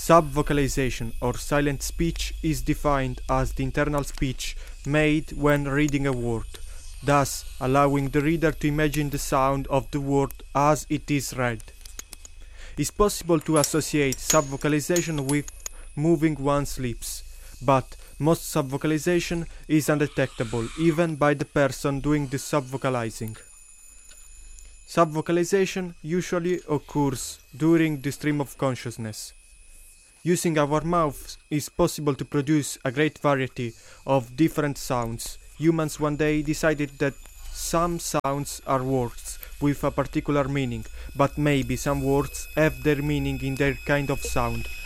Subvocalization or silent speech is defined as the internal speech made when reading a word, thus allowing the reader to imagine the sound of the word as it is read. It's possible to associate subvocalization with moving one's lips, but most subvocalization is undetectable even by the person doing the subvocalizing. Subvocalization usually occurs during the stream of consciousness. Using our mouths is possible to produce a great variety of different sounds. Humans one day decided that some sounds are words with a particular meaning, but maybe some words have their meaning in their kind of sound,